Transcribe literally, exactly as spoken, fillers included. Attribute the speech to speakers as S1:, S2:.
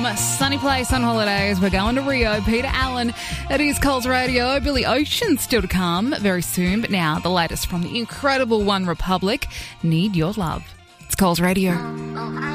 S1: from Sunny Place on holidays. We're going to Rio. Peter Allen. It is Coles Radio. Billy Ocean still to come very soon. But now, the latest from the incredible One Republic. Need Your Love. It's Coles Radio.